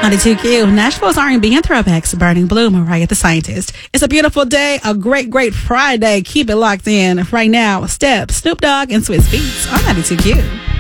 92Q, Nashville's R&B and throwbacks, Burning Blue, Mariah the Scientist. It's a beautiful day, a great, great Friday. Keep it locked in. Right now, Steps, Snoop Dogg, and Swiss Beats on 92Q.